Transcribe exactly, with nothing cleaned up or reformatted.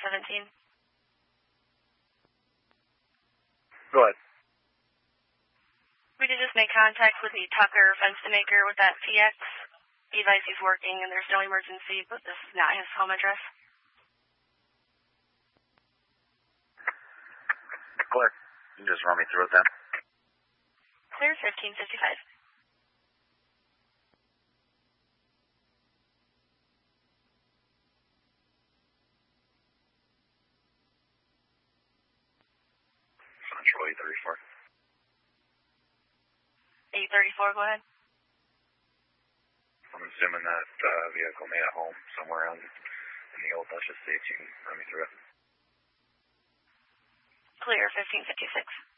seventeen. Go ahead. We did just make contact with the Tucker fence maker with that T X. Device is working and there's no emergency, but this is not his home address. Clear. You can just run me through it then. Clear, fifteen fifty-five. Central eight thirty-four. eight thirty-four, go ahead. I'm assuming that uh, vehicle made it home somewhere on in the old Dutch Estates. You can run me through it. Clear, fifteen fifty-six.